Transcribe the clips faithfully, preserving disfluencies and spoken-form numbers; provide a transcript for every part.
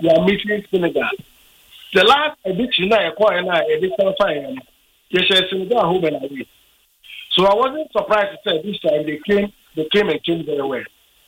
we are meeting Senegal. The last edition I acquired now, edition fine. Yes, Senegal home and away. So I wasn't surprised to say this time they came, they came and came very well.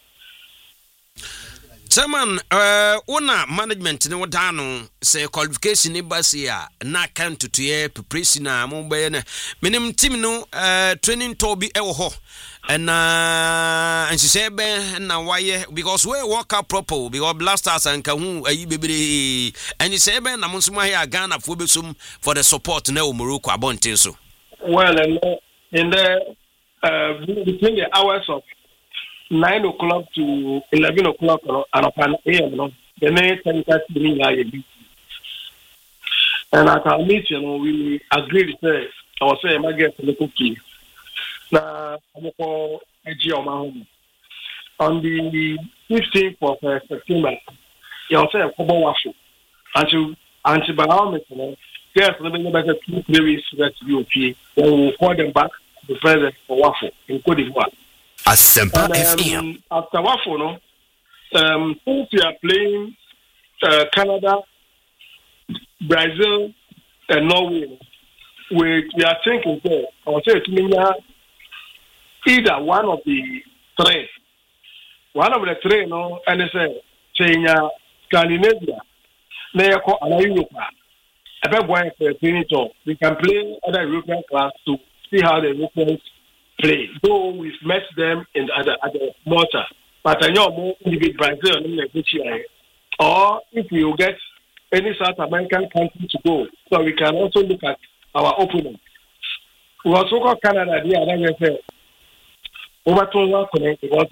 Chairman, uh, una management ne wadano say qualification ibasi ya na kan tutuye preparation na mumbe ne minim team no uh, training to bi ewo ho and uh, and she say be na why because we work out proper because blasters and kahu ayi bebre and she say be na monso ma Ghana fo be sum for the support na Morocco abonten so. Well, and uh, in the uh, between the hours of nine o'clock to eleven o'clock and upon A M, the next ten thirty. And at our meeting, we agreed to say, I was saying, I get the cookie. Now, I'm going to home. On the fifteenth of September, I was saying, I'm waffle. Until until by our meeting, there's a little bit of two, three weeks that you okay. Then we'll call them back to the president for waffle in Cote d'Ivoire. Asempa um, F M. After waffle, no, um, since we are playing uh, Canada, Brazil, and Norway, we we are thinking that I would say to either one of the three, one of the three, no, and they say China, Scandinavia, Mexico, and Europe. About going for a training tour, we can play other European class to see how the Europeans play. Though we've met them in the, at, the, at the Malta, but I know more in the Brazil or if we will get any South American country to go, so we can also look at our opponents. We also got Canada the other day. Over to one connect because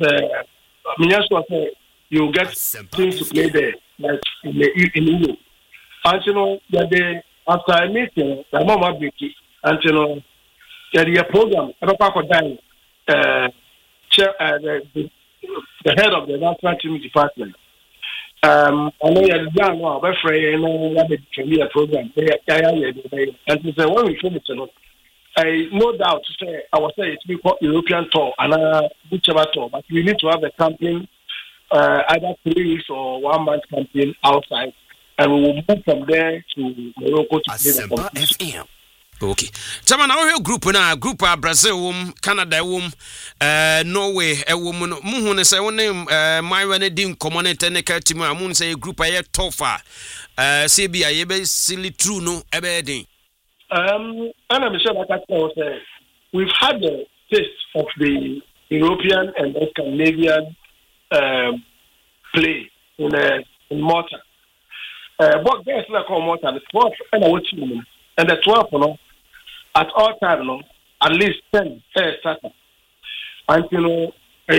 uh, you get teams to play there, like in the in Europe. And you know that they after a meeting, the mama Vicky, and you know. There is a program. I don't know uh, chair, uh, the, the, the head of the national team department. Um, I know you're young now, but for you know, can be a program. And to say when we finish, I no doubt to say I will say it's because European tour and uh, whichever tour, but we need to have a campaign, uh, either three weeks or one month campaign outside, and we will move from there to Morocco to play the competition. Okay. Chairman, our group na group uh, Brazil wom, Canada wom, uh, Norway e wom no. Mu hu say won uh, my when din common technical team amun say group aye tougher. Uh, say bi aye be silly true no e be din. Um, and I'm sure that I say we've had the taste of the European and Scandinavian um, play in uh, in Malta. Uh, but there's like Malta, the twelve and I watch them, and the twelve, you know. At all times, no, at least ten uh, starters. And you know,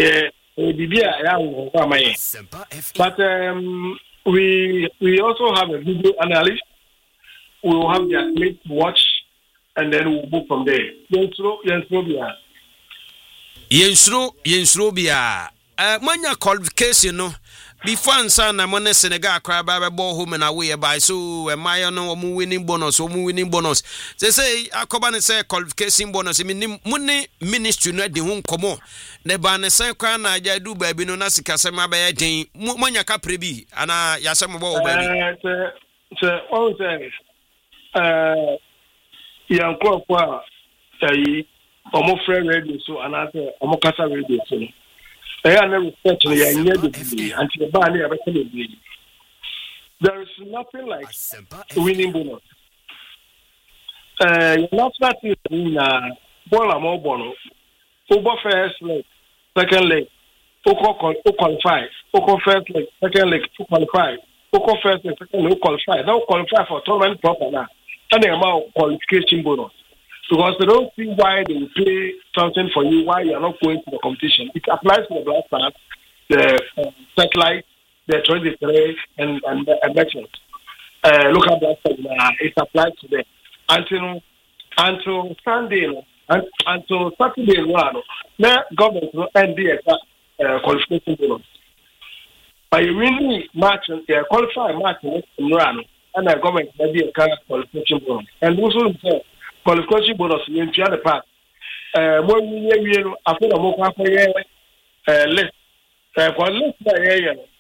but um, we we also have a video analyst. We will have the athletes watch, and then we'll move from there. Yensro, Yensrobia. Yensro, Yensrobia. Uh, manya qualification, no. Before answer na money Senegal cry by ball home and away by so a my no winning bonus or winning bonus. They say Akobane say qualification bonus. I mean money ministry no de hon komo. Ne ba ne say kwa na ja du baby no na sika se ma ba den manya ka prebi ana ya se mo bo baby. Eh se o say eh yan ko kwa say omo friend radio so ana say omo kasa radio so. I am respect the until the there is nothing like winning bonus. Uh, you're not starting in a ball or more bonus. Over first leg, second leg, Oko qualify, Oko first leg, second leg, to qualify, Oko first leg, second leg, qualify. Now qualify for tournament proper now. And the amount of qualification bonus. Because they don't see why they will pay something for you, why you are not going to the competition. It applies to the Black Stars, the uh, Satellite, the twenty-three, and, and the elections. Uh, local Black Stars, uh, it applies to them. Until, until Sunday, and, until Saturday, the government will end the uh, qualification bonus. By winning match, uh, qualifying match in Rano, and the government will be a kind of qualification bonus. And also, qualification bonus in the past. Uh, when we are after the more uh, list, uh, for list,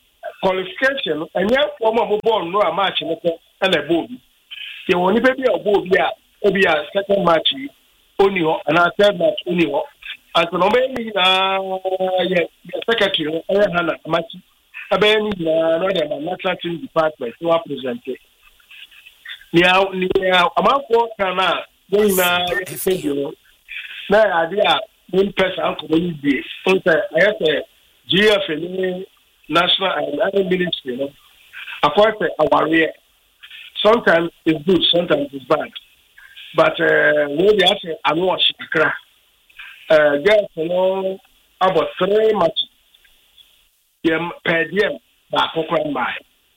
qualification and yet one more born no a match and a board. You only be a board, yeah, maybe a second match only and a third match only. And so, maybe uh, secretary, Hannah, match. I mean, another national team department to represent it. Now, among four cana, going now, now, idea, one person, uncle, when you I have a G F N national and other ministry, you know, according to our area. Sometimes it's good, sometimes it's bad. But uh, when they say, I'm not sure, uh, girls, you know, about three matches. Yem per diem back by.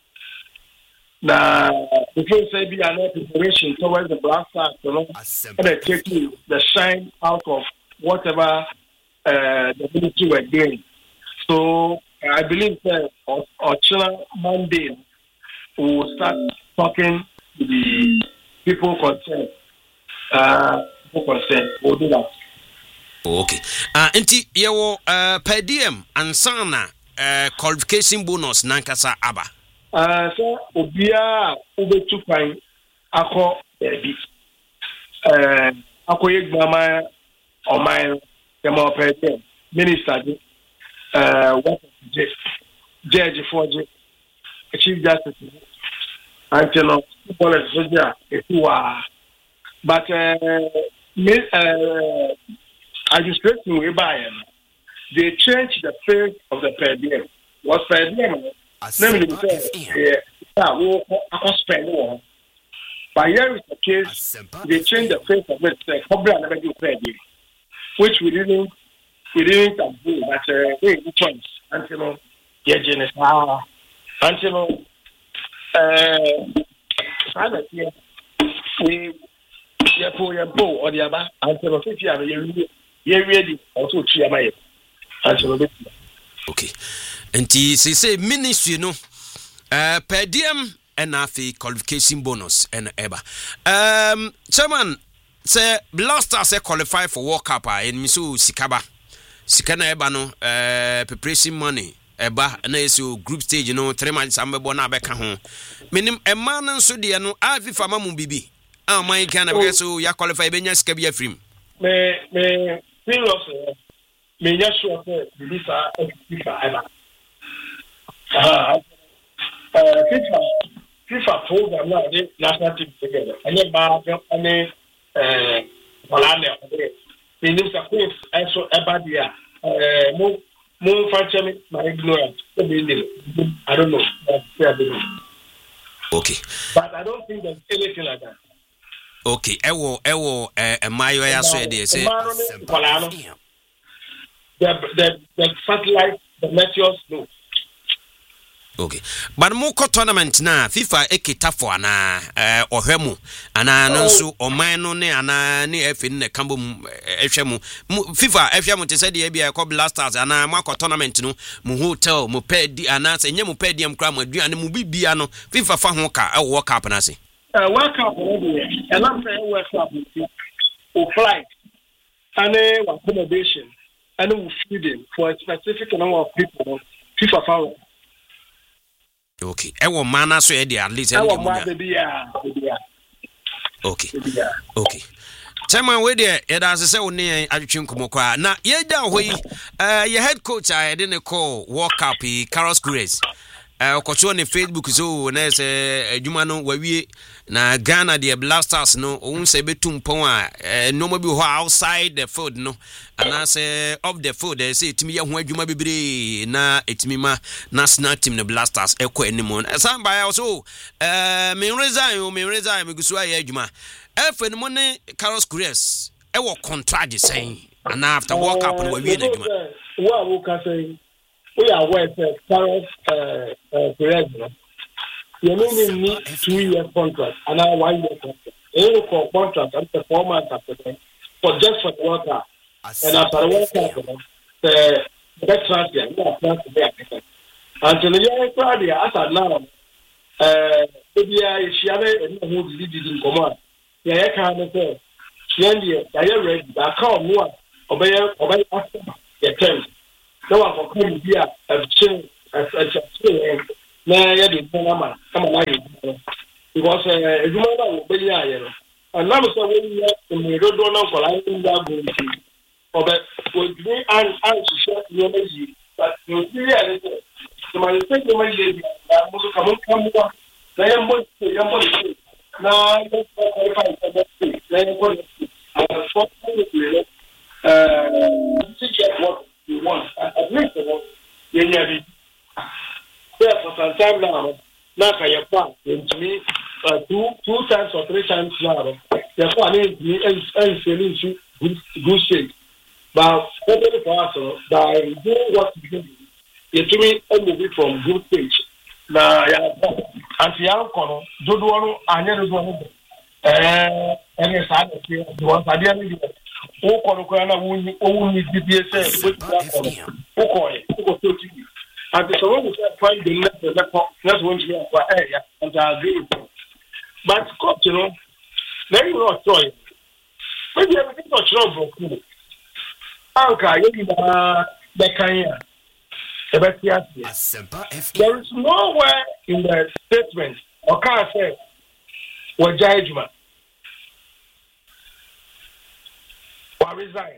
Now, if you say be an preparation towards the Black Stars, you know, and they take you the shine out of whatever uh, the military were doing. So I believe that on Monday we will start talking to the people concerned. Uh, people concerned, we'll do that. Okay. Uh, Inti, you uh, per diem and sana. Uh, qualification bonus nankasa aba. Uh, so obia ube two fine ako baby. Uh, ako yek mama or my demo president minister. Uh, what judge for chief justice. And you know, people are soldier if you are, but uh, uh, administration we buy them. They changed the face of the per diem. Was per diem? Let me say, yeah, we are spend more. But here is the case. They changed the face of it. The problem never do per diem, which we didn't, we didn't do. But uh, we choice. And you know, yeah, Genesis. Ah, and you know, uh, we yeah, pull your bow or the other. And you know, if you are you're ready, also cheer my. Okay. And he say ministry no uh per diem and afi qualification bonus and eba. Um chairman say Blaster say qualify for World Cup in miso sikaba. Sikana eba no uh preparation money eba na yeso group stage no three months ambebo na beka ho. Minim e man nso de no afi fama mu bibi. Ah man kan na so ya qualify benya sika bi afrim. Me me serious me just sure that this are FIFA ever. Uh, uh, FIFA, FIFA program now the national team together. And then by any uh, Malania, the names are quick. Also, about the uh, more more function. My ignorance. I don't know. Okay. But I don't think there's anything like that. Okay. Ewo ewo eh mayo ya so e dey say. The, the, the satellite, the meteors, no. Okay. But more tournament na FIFA ekita for ana eh ohwemu ana nso omano ne ana ne efe ne kambo ehwemu FIFA ehwemu te say de bia ko Blasters ana mo tournament no mu hotel mu pedi ana se nye mu pedi am kra mu aduane mu bibia no FIFA fa ho ka e World Cup na se. Uh World Cup no dey and I'm saying World Cup o flight and accommodation and we feeding for a specific number of people. FIFA power. Okay. Ewo mana so e dey at least e dey munya. Okay. Okay. Chairman we dey e da se wo ne adwetwe nkomo kwa na ye da ho yi eh ye head coach I dey call World Cup Carlos Grace. Eh okocho ne Facebook so na se adwuma no wawie na Ghana the Blasters no ohun se betum pon a no mo bi ho outside the field no and say off the field they say timi ye ho adwuma bebre na etimi ma national team the Blasters ekọ animon san ba also eh me resign o me resign me gusu aye adwuma efe no ne Carlos Grace e wo contract the same and after World Cup no wawie na adwuma wa wo ka say we are well Carlos uh uh Grace you only need two year contract and now one year contract. You for contract and performance after that for just for the World Cup. And after the World Cup, the next transfer, you are planning to be a and to the young crowd, as I now, uh, maybe I share it and who did it in command. Yeah, I can't say, Yandy, I am ready. I can't move, obey, obey after the terms. No one for coming here, I've changed as as na ya de nama kama na yi because eh eduma na wo be ya ye no and na so we ya me do do na kola ni da go nti obe we dey an an so yo me yi but you see ya le so my say yo me yi na mo so kamo kamo na ya mo ya mo na yo ko fa fa na ya ko uh for uh to get what you want at least what you need. Yeah, for some time now, now can you plan into me uh, two two times or three times now? You plan into me and and selling to good good shape. But every person by doing what you do, you to me a movie from good stage. Now, yeah, and the outcome, do do one and you do one. Eh, and yes, I see the ones I didn't do. O kono na wuni o wuni D B S with that. O kono, o kono. And so when we find the next level, that's when we are for area, and I agree with you. But, you know, then you know, sorry. Maybe everything was wrong for you. Anka, you are the Kenya. There is nowhere in the statement, or can't say, or judgment, or resign,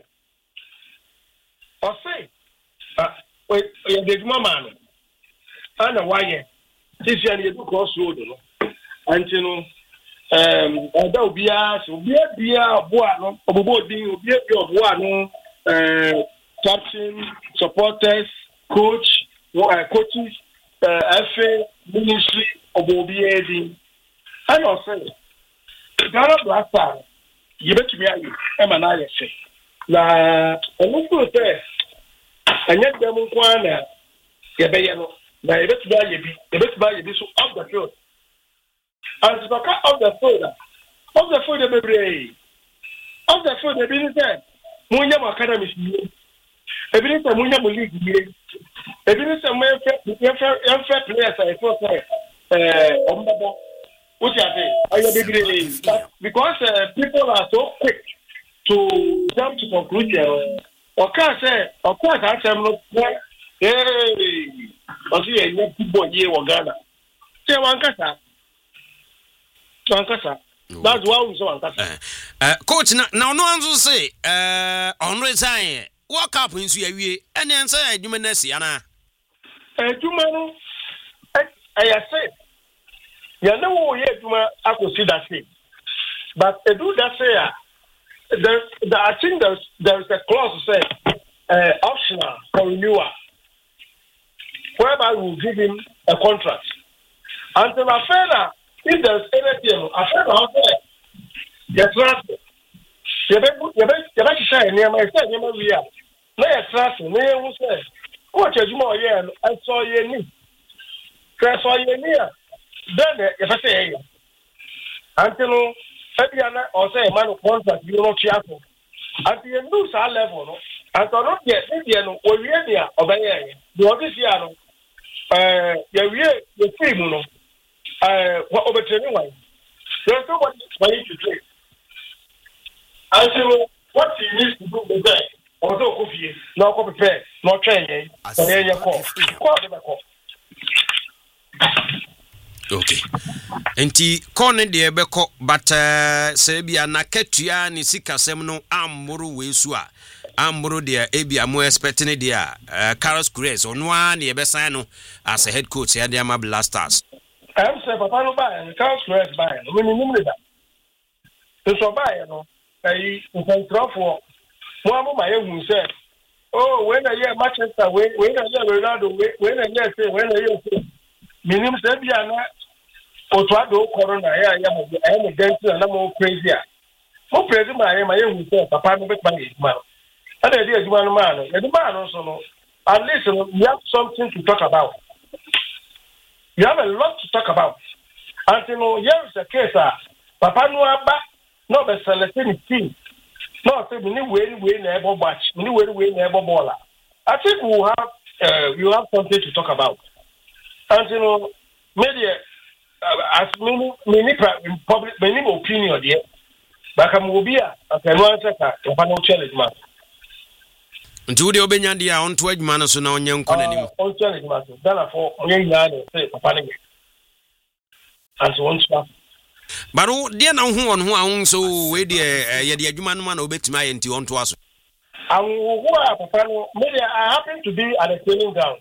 or say, uh, wait, you did my man. I know why. This year you crossroad, and you know, um, although be a so be a be a boy, no, boy, be a boy, no, uh, captain, supporters, coach, uh, coaches, uh, F A, ministry, or be a D. I know, say, Ghana Blaster, you bet me, I'm an I say. Now, I look good there. And yet, them one, ya be no. Now, you bet buy you be, you bet buy you be so off the field. And to cut off the field, off the field, the baby, off the field, the business. Munya academy, a business, Munya league, a business, young fair players, I thought, uh, on the ball. Which I say, I agree, because uh, people are so quick to jump to conclusion. Or can't say, of course, I tell them, hey, I see a young people here or Ghana. Say one casa. One casa. That's why we saw one casa. Coach, now no one will say, uh, on resign, walk up into you, and then say, you may see, Anna. Eh, you man, I say, you know, yet, I could see that thing. But I do that say, There, there, I think there's there's a clause to say uh, optional for renewal, whereby we will give him a contract. Until I feel that if there's anything, I feel that yes, transfer. You bet, you bet, you bet. You say near my say near my real. No, yes, transfer. No, you say what you more yeah. I saw you need. I saw you near. Then if I say until. Or say a man of contract, you know, Chiapo. At the end of our level, and so not yet, Indian or Riania or Bayern. The other year, uh, the team, uh, what over anyway. There's no one for you to trade. And so, what he needs to do with that, although coffee, no coffee fair, no training, and then you call. Okay. Enti kone de beko but uh, se bia na ketua ni sikasem no amuru wesu a amuru de ebia mo expecting de a Carlos Cruz ono a ne be sign no as a head coach ya de ama Blasters. Am say papa no buy Carlos Cruz buy no we nim le da. So buy no eh control mo amu ma ye hu say oh when I hear Manchester when when I hear Ronaldo when I hear say when I hear say minim say bia na Otwado corona ya ya mo e mo dance na mo crazy a mo crazy ma ya ma ye hu say papa no be ma ye ma and the dey ejuma no ma no the man no so no at least no, we have something to talk about. You have a lot to talk about. And you know here is the case ah papa no aba no be selecting team no say we need way way na ebo batch we need way way na ebo baller. I think we have uh, we have something to talk about. And you know media Uh, as many many public many opinion there but I'm will be a can answer that the panel challenge man nti wo de obenya dia on to adwuma no so na onye nkɔ nanim on to adwuma so dana for onye nyina ne say papa ne anti won to baro de na ho on ho ahun so we de ye de adwuma no ma na obetima ye nti on to aso awu who are papa no maybe I happen to be at the training ground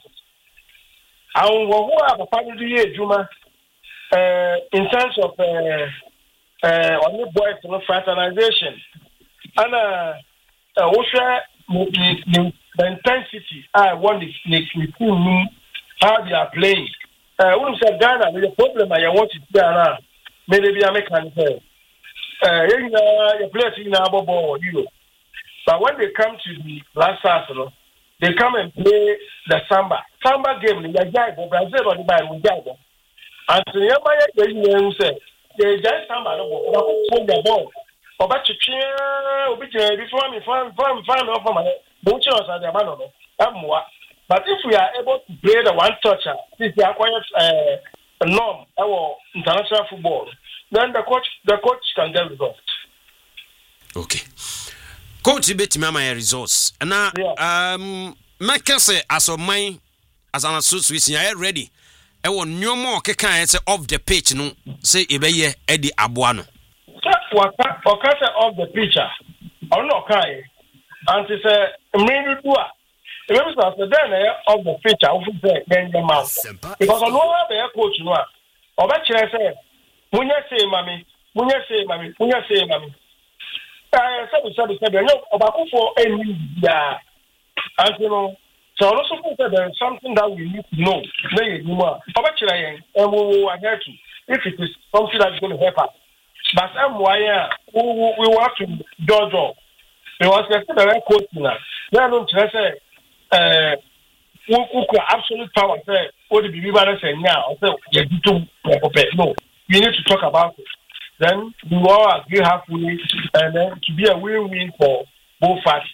awu who are papa no do ye adwuma uh in terms of uh uh on the boys no fraternization and uh uh share the intensity I want the the how they are playing uh when you say Ghana the problem I want to see around maybe I make can say uh you know you play in our ball you know but when they come to the last season they come and play the samba samba game in Brazil or the by Mugabe and so you know say they just samba no ball the ball oba chichia obi je before me fan fan fan off my don't you know the man no amwa but if we are able to play the one toucher this is acquired uh, norm our international football then the coach the coach can get results. Okay, coach betimi ama results na um make say as of mine as an association are ready e won nyomo keka say off the pitch no say e be ye e di aboa no waka waka off the pitcher or no kai and say me do a remember say then off the pitcher of say then the mouth because no one be coach no a oba kire say munya say mami munya say mami munya say mami eh sabi sabi sabi no oba ko for any ya and you know so also say there is something that we need to know na you know oba kire yen e wo adhere to if it is something that's going to help us. But I'm why we we want to judge up. We want to say the right coach now. They don't say uh who who absolute power say what the believer say now. Say you do no. We need to talk about it. Then we all agree halfway and then to be a win-win for both parties.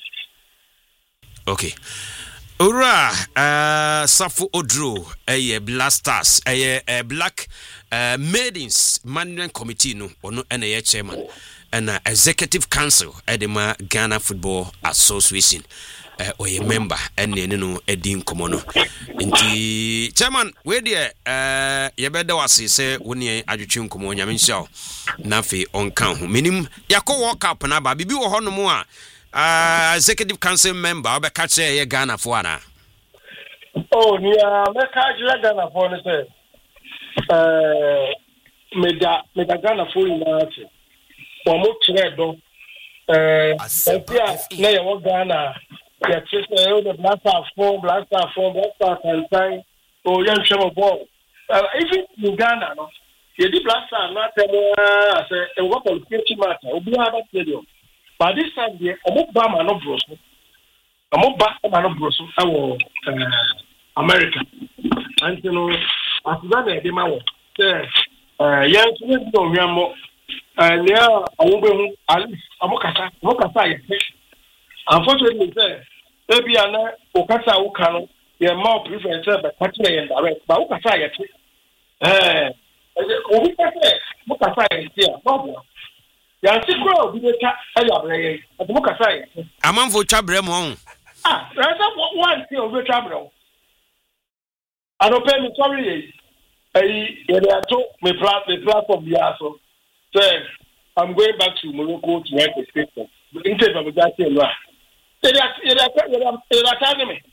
Okay. Ora uh Safo Odro eh Blasters eh Black uh, Maidens Management Committee no ono ene ye chairman and uh, Executive Council edema Ghana Football Association uh, or a member ene no edin komono nti chairman we dey uh ye beda wase se woni adwetwe nkomo nyame nhyia na fe onka ho menim yakọ World Cup na ba bibi wo ho no mu a Uh, Executive Council member, I'll be catching a Ghana for Anna. Oh, yeah, me catch a Ghana for the uh, me da me da Ghana for in the for more trade. Uh, yeah, na ya Ghana. Ya chese the blaster form, blaster form, blaster campaign. Oh, young show ball. Even in Ghana, no, you did blaster not as a what qualification matter. Obi have a stadium. But this time, the Omoba Mano Broso, Omoba Mano Broso, our America. And you know, as well as the man, uh, yes, we know we are more. And now, I will be at least Amokasa, Mokasa. Unfortunately, sir, maybe I know Okasa Okano, they more preference, but actually, and direct, but Okasa, eh, Mokasa is here, Bob. Ya sikro bi ka ayabre atumo kasai amanfo twabre mo ah rasa one thing over twabre ado pe mi sorry eh ye dey ato me plat me platform bia so say I'm going back to Morocco to write a statement interview with that say no ye dey ye dey ye dey tag me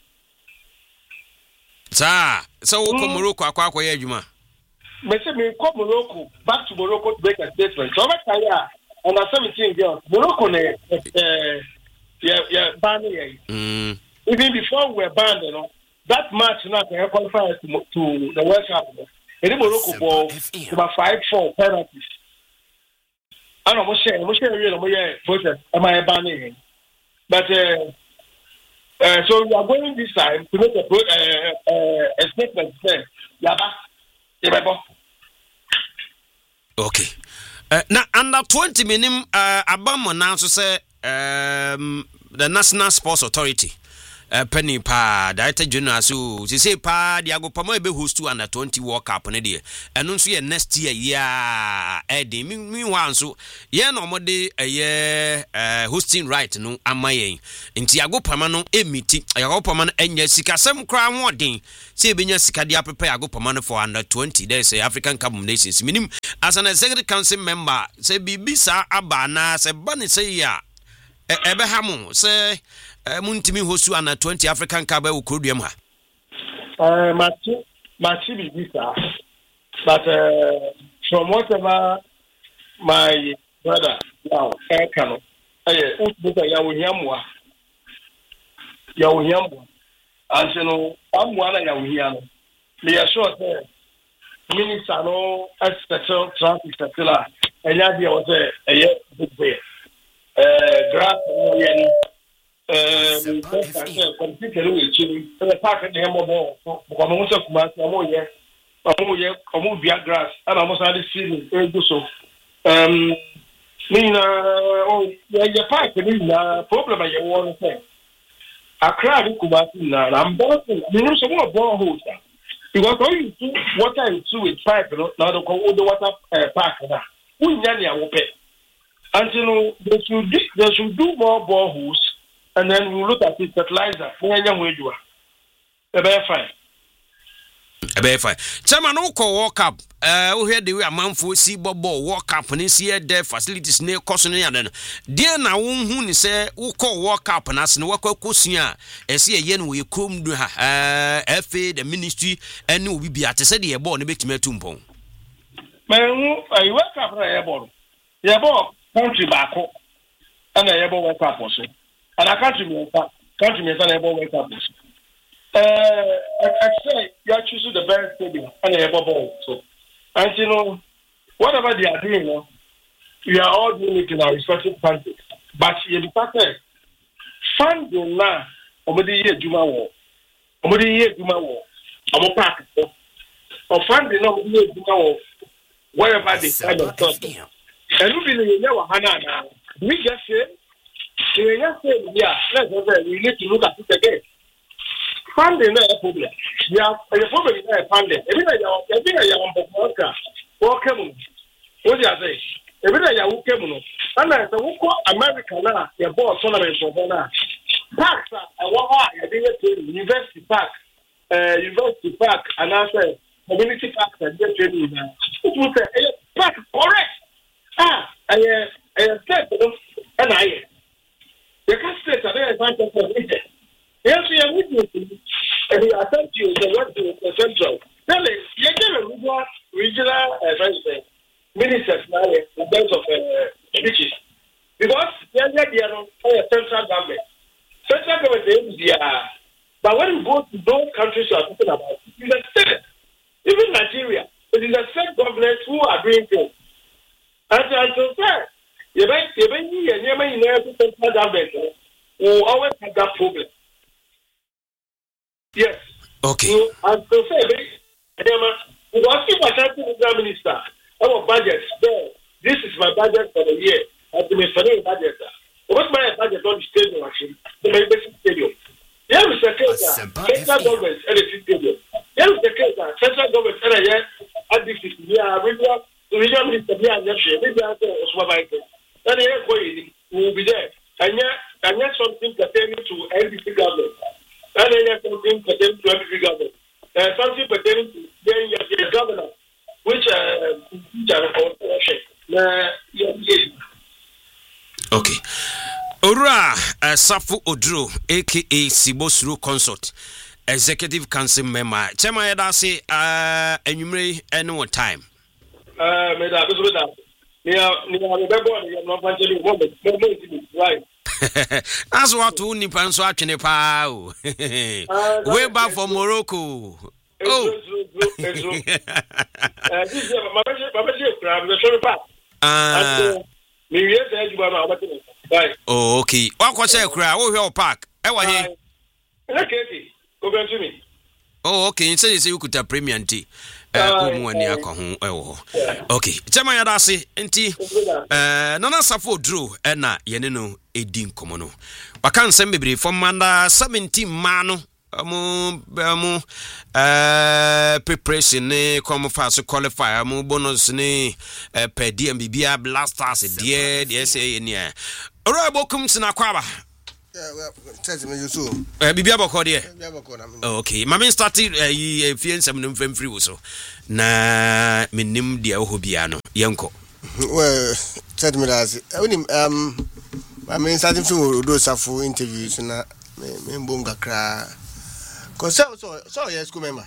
sa so wo ko Morocco akwa akwa ye adwuma me say me ko Morocco back to Morocco to make a statement so over time and a seventeen girls, Morocco, uh, yeah, yeah, banned. Mm. Even before we were banned, you know, that match now can qualify to, to the World Cup. In Morocco, for about five four penalties. I don't know, I'm not sure, I'm not sure, am I banning? But uh, uh, so we are going this time to make a, uh, uh, a statement. Say, Yaba, okay. Uh, now, under twenty minim, uh, Abamo now to say um, the National Sports Authority uh, penny pa director general so she say pa the agopama be host to under twenty World Cup ne de eno nso ye next year yeah e de me wan so ye no mo de ye hosting right no amayen nti agopama no emiti agopama no enya sikasem kra hoden say e benya sika de apepe agopama no for under twenty there is African Cup of Nations minim as an executive council member say bibisa aba na say bani say ya ebe hamu say muntimi hostu under twenty African Cup e ukrodua ma uh machi machi bibisa but uh, from whatever my brother now I can eh utbuka ya wuhiamwa ya wuhiamwa anseno amwa na ya wuhiano me assure say minister no expected traffic settle enya dia wo say eye big eh grass no yen eh computer we chiri the park de hemo bo ko mo so kuma so mo ye mo ye mo bia grass ana mo sa de ceiling e go so um mina oh ye park ni na problem ye won say akra di kuma na am bo ni so mo bo ho sa because all you do water into with pipe no now the call the water uh, park na we nya ne awo pe until no they should do, they should do more boreholes and then we look at the fertilizer we nya ho edua e be fine e be fine chairman no call World Cup eh wo hear the way amanfo si bobo World Cup ni si there facilities ne cost no ya den de na wo hu ni say wo call World Cup na se no wakwakosia e se ye no we krom du ha eh F A the ministry ene obi bia te se de ye ball ne betime tumpon menhu ai World Cup na ye ball ye ball country back and ye ball World Cup so and a country me country me na ye ball World Cup so uh I say you are choosing the best stadium and ye ball so and you know, whatever they are doing, you know, we are all doing it in our respective countries. But you have to funding now, omodi ye juma wo, omodi ye juma wo, omo park, or funding now omodi ye juma wo, wherever they kind of stuff. And we believe in our Hana. We just say, we just say, yeah, let's say we need to look at it again. Funding is a problem. Yeah, the problem is not funding. Every day, every day, you want to work. Work him. What do you say? Every day, you work him. And I say, we go America now. You go tournament for now. Parks, I want. I think it's University Park, uh, University Park, and I say community park. I get training now. It will say, hey, park correct. Ah, I, I said, and I. The cast I don't advantage of it. Yes, we are witnessing, and we attempt you the work to the central. Tell it, you get a regional, regional uh, ministers now in terms of uh, speeches. Because they are the central government. Central government is there. But when you go to those countries you are talking about, it is a state. Even Nigeria, it is a state government who are doing things. And so, sir, you may be a central government who always have that problem. Yes. Okay. So, and so say, we want to be the Prime Minister. Our budget, there. This is my budget for the year. I have to make a budget. What's my budget on the stadium, actually? The basic stadium. Here is the case, central government, and the stadium. Here is the case, central government, and a year, and this is the regional, the regional minister, the regional, maybe I say, supervisor. And the air will be there. And yet, and yet something pertaining to N D C government. And then there's something pertaining to every government. There's something pertaining to the governor, which are okay. Ora uh, Safu Odro, aka Sibosuru Consort, Executive Council member. Chema Yada say, uh, enumere any one time. Uh, me da, me da. Me a, me a, me bebo, me a, no fancy, me me, me me, right. That's what you need to answer. Way back from Morocco. Oh, this is my my Ah, me yes, you are right. Oh, okay. What was that crowd? Oh, your park. I was here. Okay, go back to me. Oh, okay. You say you could have premium tea. umu ani akɔ ho ewo okay chama ya dase enti eh nana safo dro e na yene no edi nkomo no waka nsem bebre from manda seventeen ma no amu amu eh preparation ne come fast qualify amu bonus ne per diem bibia blasters die die say ni e ora bokum sina kwaba tell me you so eh bibia boko de okay mama started eh fiensam no mfamfiri wo so na menim de ho bia no yenko well tell me that unim um mama starting from do safo interviews na me mbonga kra cause so so yes school member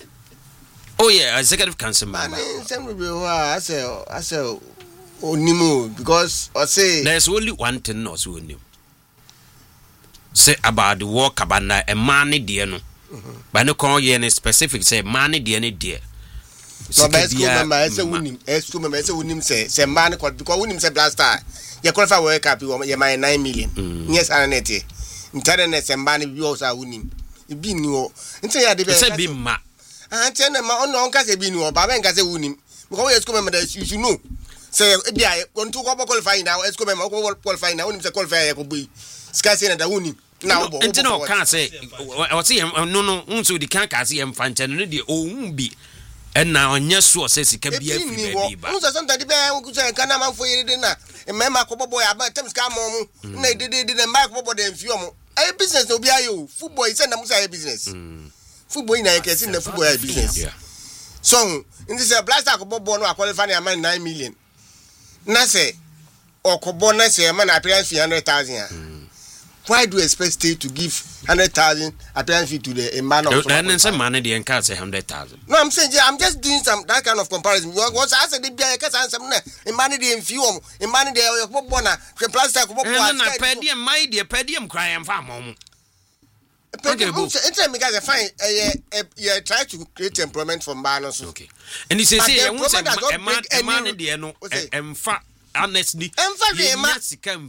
oh yeah executive council member some people I say I say onimu because I say there's only one thing no so onim say about the work abana a man de no ba no kon ye ne specific say man de ne de no ba school member I say unim school member I say unim say say man because unim say blaster ye qualify world cup ye my nine million yes anet internet say man bi o sa unim bi ni o nti ya de be say bi ma ah nti na ma ono nka say bi ni o ba ba nka say unim because we school member you should know say e bia kon tu ko qualify now school member ko qualify now unim say qualify ko bi ska say na da unim na obo nti no kan say o say no no unso di kan ka say em fanche no de o bi na onye so say sika bia fi ba bi ba unso sometimes be ku say kan na man fo yire de na e mema ko bobo ya ba tem ska mo mu na de de de na mic bobo de mfi omo ay business no bia yo football is na musa ay business football na yake sin na football ay business so in this blaster ko bobo no qualify na man nine million na say okobo na say man appearance three hundred thousand. Why do you expect state to give one hundred thousand appearance fee to the a man of then some money the encar say one hundred thousand? No, I'm saying I'm just doing some that kind of comparison. What I said, the case and some money the infuse, a money the bona, the plastic of one pedium, my dear pedium crying farm. It's because I find a try to create employment for banners. Okay. And he says, a man, a man in the end, and fat. Honestly, Emfa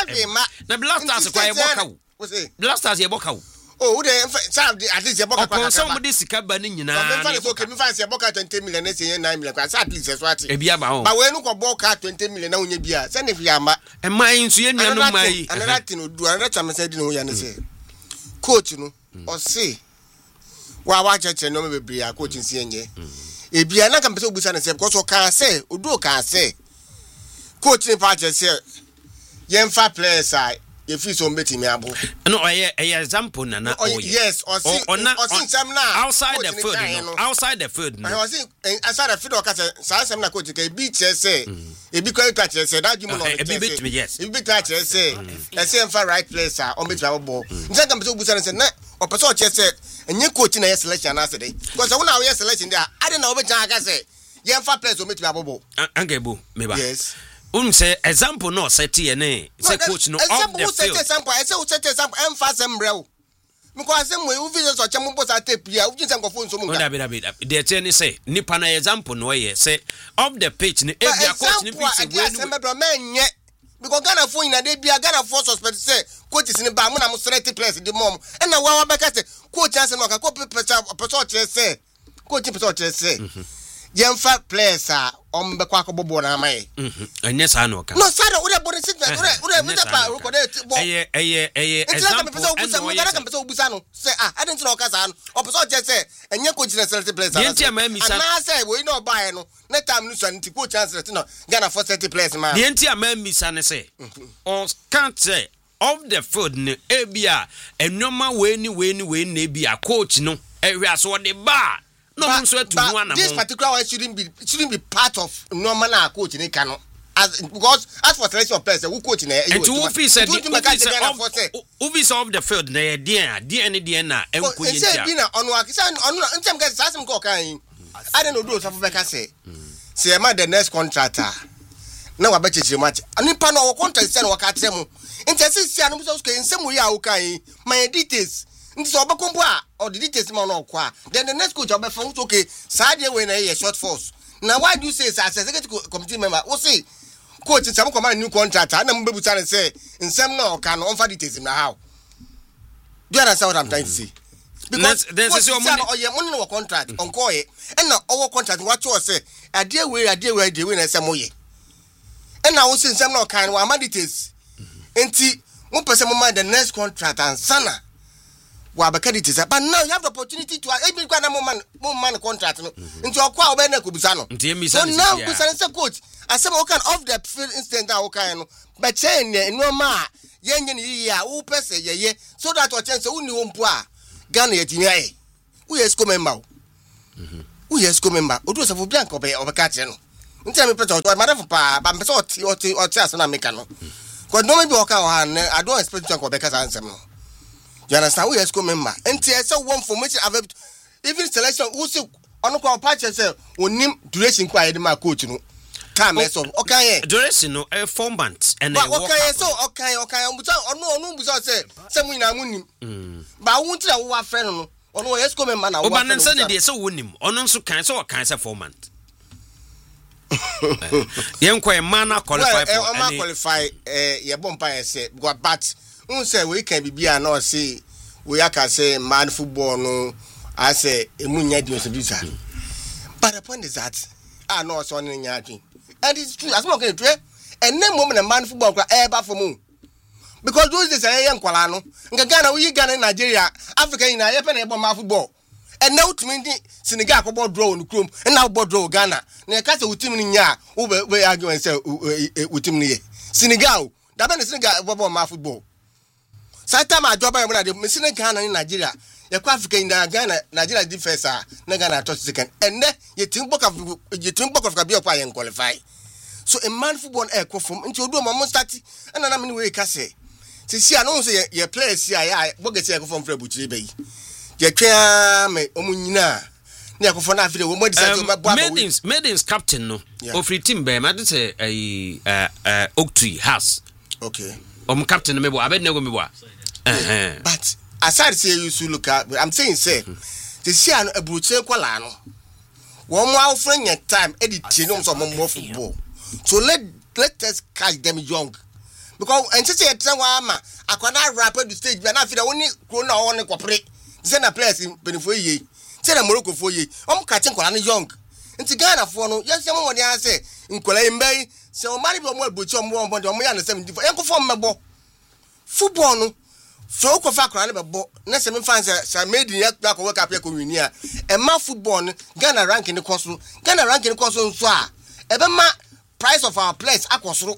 na blasters kwa eboka wo blasters eboka wo oh de at least eboka kwa somebody sika ba ni nyina na so ke mi fancy eboka twenty million na say nine million kwa at least so ati e bia ba ho ba we nu ko boka twenty million na unya bia say ne fi ama e mai nso ye nua no mai another thing odu another time say di no ya ne say coach no o say wa wa cheche no me bebre ya coach nsi enye e bia na kan pese obusa na say because o kan say odu o kan say coaching party say yemfa players are if you so meeting me abo no oye eh example na na oye yes or see or see some now outside the field no outside the field no I was outside the field o ka say some na coach ke bi che say e bi kwa touch say that you no e bi bit me yes e bi touch say e say emfa right place are on meet abo nse kan be so busa say na o person o che say enye coach na selection na say dey because when na we selection there I don't know we jan ka say yemfa players o meet abo angebo me ba yes um say example no set ye ne say coach no off the field example I say who set example emphasize mbrel because say we visit so chemo boss tape ya we just go phone so mo da be da be the tell say nipa na example no ye say off the pitch ne e bia coach ne pitch we ni menye because Ghana phone na dey bia Ghana for suspect say coach is ni ba mo na mo select place the mom and na wa wa be ka say coach answer no ka coach person say coach person say yemfa players a ombe kwa kobobo na amaye mhm anya sa no ka no sada ure body sit ure ure me pa record bo eye eye eye example and no ya kan pesa obusa no say ah I didn't know ka sa no opeso je say enya coach na select players yentia ma mi sa na say we no buy no na time no so nti coach select no Ghana for thirty players ma yentia ma mi sa ne say on can't say of the field ne ebia enoma we ni we ni we na ebia coach no ehwe aso de ba no but, so to one this particular one shouldn't be shouldn't be part of normal coach in Kano as because as for selection of players who coach na and who feel said who feel of the field na dia dia any dia na enko yin dia say bi na onu akisa onu ntem ka sasem ko kan I don't know do so for ka say say ma the next contractor na wa ba chechire match anipa no wo contract say na wa ka trem ntem say sia no so nsem ya wo kan my details nti so obekompo a or the details man no kwa then the next coach obefon okay side way na here short force now why do you say as executive committee member we say coach some command new contract na mbebuta say nsem na o ka no on fa details na how do you understand what I'm trying to say because there's a money or your money no contract on koye and na our contract what you say ade we ade we ade we na say moye and na wo sin sem na kan wa amadites enti mo pese mo mind the next contract and sana wa be credit but now you have the opportunity to even kwa na mo man mo man contract no enti okwa obe na kubusa no so now kusa say coach asem o kan off the field instant that o kan no but chain no ma yenye ni ya wo pese yeye so that o chance uni wo mpo a Ghana yetimi aye wo yes ko member mhm wo yes ko member odu se fo bianca obe obeka che no ntia me pese o madam pa ba pese o ti o ti o ti asana meka no ko no me bi o ka o ha I don't expect you to obeka san sem no you understand wo yes ko member ntia say one formation even selection wo se ono kwa patch say onim duration kwa yede ma coach no time so okay duration no e four months and okay so okay okay ono ono buso say say mu ina mu nim ba wo ntira wo afre no ono yes come man na wo ba nse ne de say wo nim ono nso kan say o kan say four months yen kwa man na qualify for any man qualify eh ye bompa say but un say we can bibia na o say we aka say man football no I say emunya di osedusa but the point is that I know so on nya adwin and it's true as mo can try and name moment and man football kwa eba for mu because those days eh yan kwala no nga Ghana we Ghana Nigeria Africa ina ye pe na ebo ma football and now to me Senegal ko ball draw on chrome and now ball draw Ghana na ka say utim ni nya wo we argue and say utim ni Senegal da be Senegal ball ma football sai time ajoba e mo na de Senegal na Nigeria ye kwa Africa ina Ghana Nigeria defense a na Ghana touch second and ne ye team book of ye team book of ka bi okwa ye qualify so a man football e ko from nti odu mo start na na me we ka say se si ano say ye players ya ya boget ye ko from fra buchire bayi ye twa me omunyina na ko for na afide wo mo decide to ba Maidens Maidens captain no of free team be ma de say eh eh Oaktree has okay um captain me bo abednego me bo eh but aside say you should look at I'm saying say se si ano abuchire kwala no wo mo awfren your time edit no so mo mo football so let let us catch them young because and say e tren wa ama akwana rap at the stage be na afida woni kro na woni kopre say na players benefo ye say na Morocco fo ye om catch nkwala no young nti Ghana fo no yes mo woni an say nkwala imbai say o mari be mo abuchi om bo bo ya na seventy four enko fo mmebo football no so ko fa akwana be bo na se me fans say made in ya ko work up ko wini a e ma football no Ghana ranking ko so Ghana ranking ko so nso a e be ma price of our players akosoro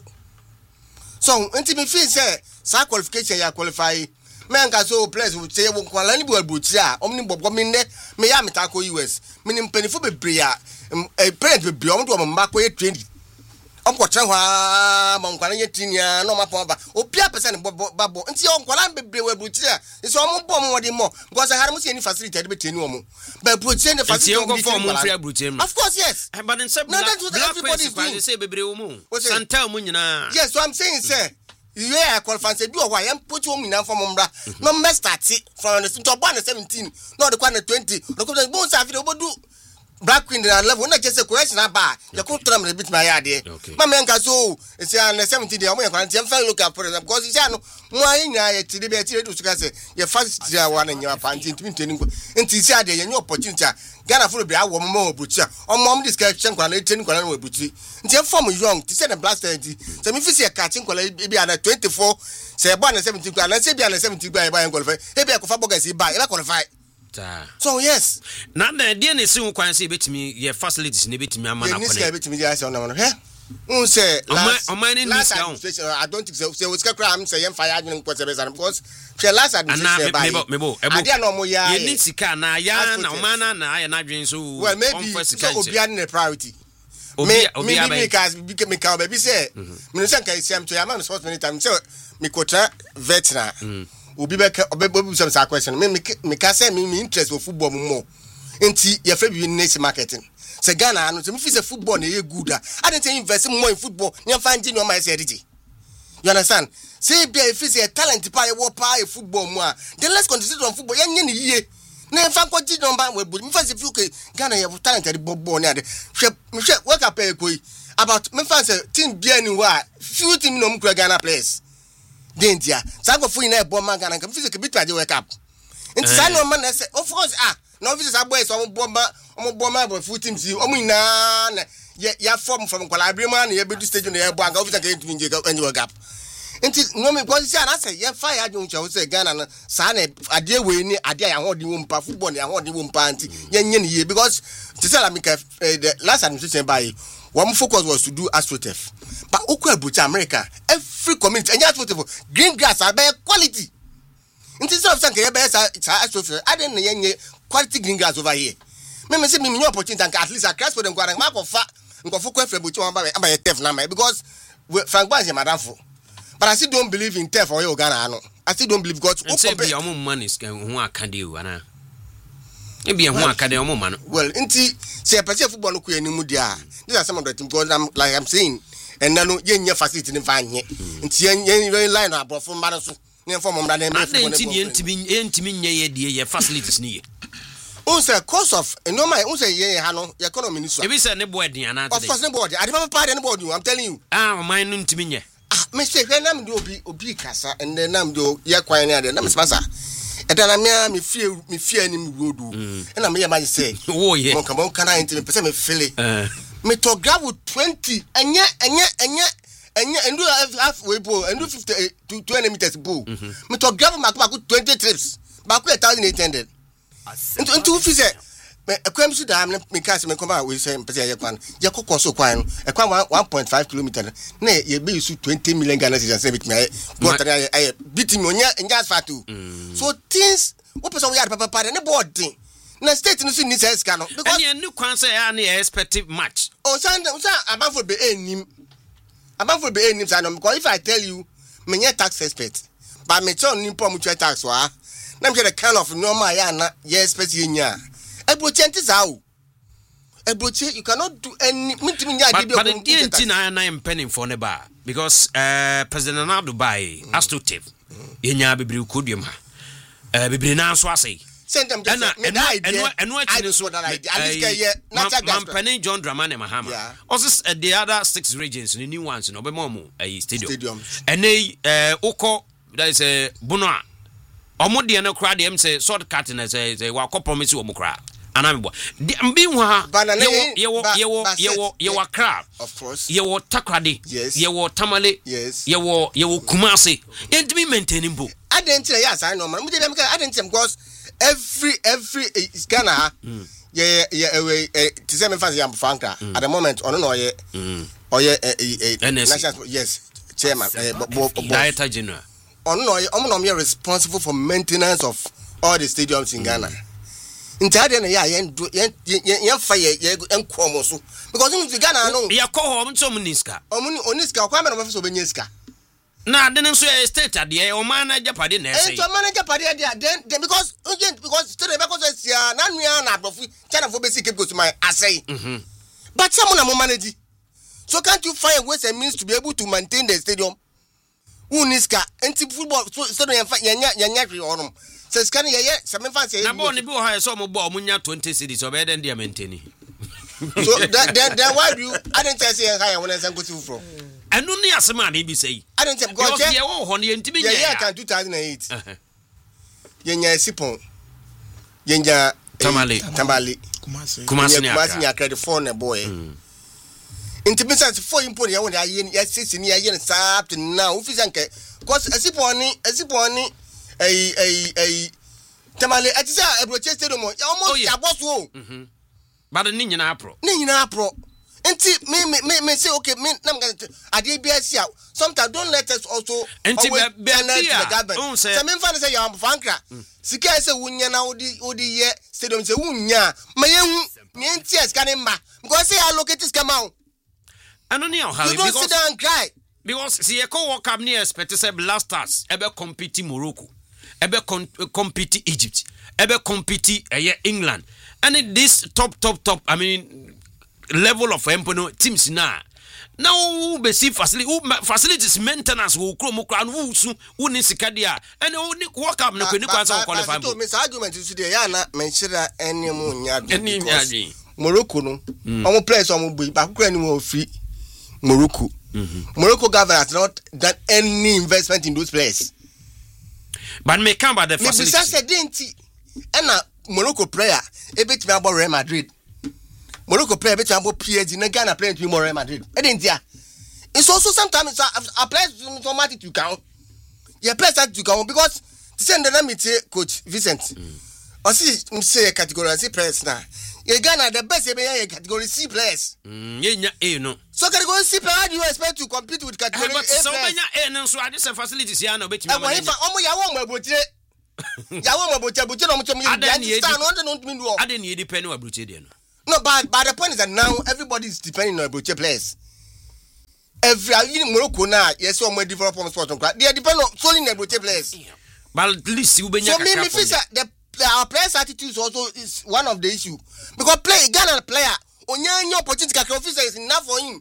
so enti me feel say sa qualification ya qualify men ka so players we say won kwala ni bu abuchi a omni bobo me ne me ya meta ko U S me ni mpanifo bebre a e parent bebre omdo o mba ko ye training omko tren hwa ma nkwala ye tinia no ma pon ba opia percent babo enti o nkwala bebre we abuchi a so ombo mo wodi mo because har mo se ni facility de beteni o mo ba abuchi ni facility o for mo free abuchi of course yes but in some everybody is say bebre o mo santa mo nyina yes so I'm saying say you are qualified say do why am put you in from umbra no me start from the to born seventeen no the kwana twenty no ko bon sa video do Black Queen na level na just a question aba you could tram a bit my idea my man ka so it's an seventeen dey am kwana am fan look at for example because you say no mo ayi nya ye ti dey be ti do suka say you first year one and your panty twenty nko enti say ade ye new opportunity Ghana for be awo mo obuchi a omom discussion kwana ten kwana na obuchi enti form young ti say the blaster enti say me fit say catching kwana e be na twenty-four say born seventeen kwana say be na seventeen kwana e ba qualify e be ko fa bogas e ba e ba qualify so yes na na dey na si kwan say betimi ye facilities na betimi ama na kwana ye betimi dey say na he un say last last administration I don't think so say we scrap am say yen fire admin ko say because she last administration ba mebo mebo ade na mo ya ye ni sika na ya na omana na aye na adwen so well maybe so obia na priority me me me because me ka baby say me no say kan siam to ya man sports many time say me kotra veteran obi be obi some sa question me me ka say me interest for football more enti ye fa bi niche marketing say Ghana no say me feel say football na ye good I don't invest more in football you find no my say you understand say be if say talent pa ye wo pa e football mu a then let's concentrate on football ye nye ni yie na fa ko ji number we bu me fa say fuke Ghana ye talent de bobo ni ade hwe me hwe work up e koi about me fa say team bia ni wa few team no mu kura Ghana players dentia sa go fu ina e bo man Ghana kam fi say ke bitu ade work up Nti sa no man na say of course ah na officers aboys omo bomba omo bomba bo full team si omo ina na ya form from Kwalabri man ya be do stage na ya bo anga officer can nje ka gap. Nti no me because say na say ya fire adwon cha say Ghana na sa na ade we ni ade ya ho de wo mpa football na ho de wo mpa nti ya nye ne ye because to say la me the last administration by one focus was to do AstroTurf but okwa abucha America every community and AstroTurf green grass are by quality. Nti say of say ya be sa AstroTurf ade na ye quality green grass over here. Me me say me new opportunity and at least I cross for them kwa ma kofa nkofo kwa fre bucha ba ba ye turf na ma because Frank Banz madam for. But I still don't believe in turf or Ghana. No, I still don't believe God. Say be your money is who akade o ana. E be who akade o man. Well, inti say person football no ku animu dia. These are some of the things because I'm like I'm saying and now yen yen facility in fan here. Inti yen yen line abro from man so. Yen form am na dem football. Inti yen ntimi ntimi nye ye die ye facilities ni ye. On say cost of no my on say yen ha no economy ni so. E be say ne board dia na. Of course ne board. I don't party ne board you. I'm telling you. Ah, mine no ntimi nye. Ah, me say when am do obi obi kasa and then am do ye kwan na de na me spasa. E da na me me fie me fie anim roadu. E na me ye ma say. Oh yeah. Mon come on kana enti me pese me feel. Eh. Me to gravel twenty enye enye enye enye endu half way bo endu fifty to twenty meters bo. Me to gravel makwa twenty trips. Ba ku one thousand eight hundred. Into into fi say me ekwam su da me ka se me come we say pese ye kwan. Ye kokko so kwan no. E kwan one point five kilometers. Na ye be su twenty million Ghana cedis say bit me. But I beat me onya enja asfalt. So things what person we are papa papa ne board thing. Na state no so ni say ska no because any new kwan say ya na expected match. Oh san san abanfo be enim. Abanfo be enim say no because if I tell you me nye tax expert but me tell you pom twa tax wa na me the kind of normal ya na ye expect ye nya. Ebroche ntizao. Ebroche you cannot do any mitimi nya ade be ko. But the enti na na impending for ne ba because uh President Nana Dubai AstroTurf ye nya bebiri kodum ha. Eh bebiri na so asai. Send them just me that idea. And what you so that idea. At least get not that Mampane John Dramani Mahama. Also the other six regions the new ones no be more eh stadium. And they eh oko that is a Bonoa. Omo de na kra dem say shortcut na say say wa ko promise omo kra. Anambo. Mbi ha yewo yewo yewo yewo kra. Of course. Yewo Takrade. Yes. Yewo Tamale. Yes. Yewo yewo Kumasi. Entimi maintaining bo. I didn't say yes I know man. I didn't say because every every is Ghana yeah yeah to say me fancy am Franka at the moment on no ye or ye national yes chairman director general on no ye am no responsible for maintenance of all the stadiums in Ghana intade na ya yen yen fa ye enkom so because in Ghana no ya ko ho mto muniska omuni oniska kwa me no so benyeska na den nso e state ade o man na japade na say e to man na japade ade then because because still be because sia na nua na abrofu China for basic go to my asay mhm but some na mo manage so can't you find ways and means to be able to maintain the stadium uniska anti football stadium yanya yanya hwe onum so scan ye ye some fans na ball ni bi o ha so mo ball munya twenty cities o be den dia maintain so that then then why do you I didn't say higher when I say go to from enu ni asema na bi say I didn't say go je wo ho ne ntimi nya yeah can two thousand eight yenya sipon yenya tamale tamale kumasi kumasi nya credit for na boy intimidation for import ya won aye ya sisi ni aye sap now ufizanke cause sipon ni sipon ni eh eh eh tamale atisa ebroche stadium ya almost ya boss o mhm but ni nyina apro ni nyina apro enti me me me say okay me na me ade bia sia sometimes don't let us also enti be government say me fan say you am fankra sika say wunya na odi odi ye stadium say wunya ma ye hu me enti sika ne ma because say allocate sika ma o ano ni how because sit down and cry because see e ko world cup ni expect say Blasters e be compete Morocco e be compete Egypt e be compete England and this top top top I mean level of empono teams na now be see facility facilities maintenance wo kro mo kra no su woni sika dia and woni work up no kwani kwanza qualify to me argument is there ya na menshira eni mu nya do Morocco no omo players omo bu ba kura ni mo free Morocco Morocco government has not done any investment in those players but me come by the facilities me say denti and a Morocco player a bit me about Real Madrid. Morocco player bit about P S G na Ghana playing to Real Madrid. E dey dia. It's also sometimes a players automatic you count. Yeah, players that you count because the same dynamic coach Vincent. I see say category C players now. You Ghana the best you category C players. Mm, yeah, yeah, no. So category C players, how do you expect to compete with category A players? So many A no so this facilities here no bet me. E mo ifa omo yawo mo abotire. Yawo mo abotire, abotire no mo chom you stand on don't mean do. I didn't depend on abotire there no. No, but but the point is that now everybody is depending on abotire players. Every even Morocco now, yes, so more develop on sport on crack. They depend on solely on abotire players. But at least you be so me me feel the our players' attitudes also is one of the issue because play Ghana player onye your opportunity kakra officer is enough for him.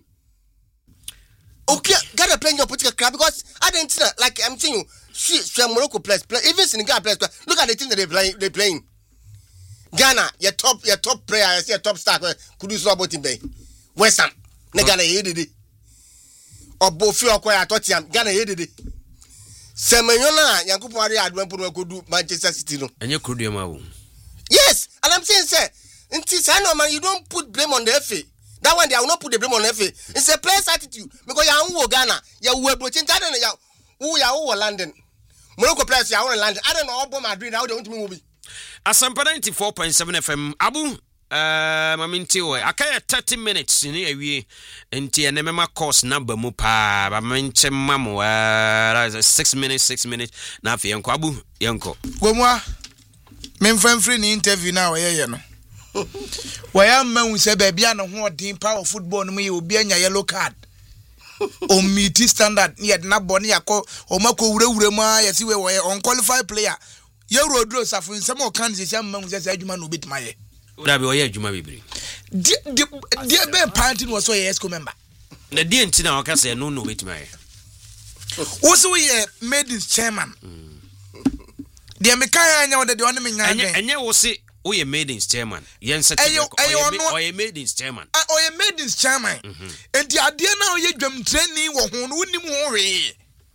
Okay, Ghana playing your opportunity kakra because I didn't like I'm telling you, she, she Morocco players play even Senegal players play. Look at the thing that they play they playing. Ghana, your top your top player, I see a top star could do so about him bay. West Ham, ne Ghana hated it. Or Bofi or Koya Tottenham, Ghana hated it. Semenyona Yankubu Ari Adwempu could do Manchester City no. And you could do my yes, and I'm saying sir, until I know man, you don't put blame on the F A. That one they will not put the blame on the F A. It's a player's attitude because you are Ghana, you are watching that and you who you are London. Morocco players you are in London. I don't know about Madrid how they want to move. Asampa ninety-four point seven F M Abu Uh, maminti we akaya thirty minutes ni awie enti ene mema course number mu pa ba menche mamu uh six minutes six minutes na afi yenko abu yenko gomwa memfan free ni interview na we ye no we am man se ba bia no ho odin power football no me obi anya yellow card o meet standard ye na bone yakọ o mako wurawura mu ayesi we we unqualified player ye rodro safo nsem o kan se am man se adwuma no betima ye Ura be oye adwuma bibiri. Di di di be party no so ye esco member. Na di enti na waka say no no betima ye. Wo so ye maidens chairman. Di me kan anya wo de one me nya anya anya wo se wo ye maidens chairman. Yen set o ye maidens chairman. O ye maidens chairman. Enti ade na o ye dwam training wo ho no unim ho hwe.